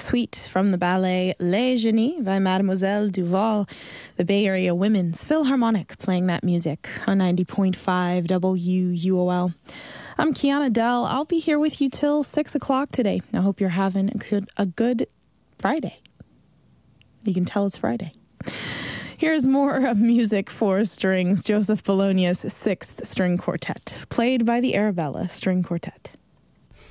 suite from the ballet Les Genies by Mademoiselle Duval, the Bay Area Women's Philharmonic, playing that music on 90.5 WUOL. I'm Kiana Dell. I'll be here with you till 6 o'clock today. I hope you're having a good Friday. You can tell it's Friday. Here's more music for strings, Joseph Bologna's Sixth String Quartet, played by the Arabella String Quartet.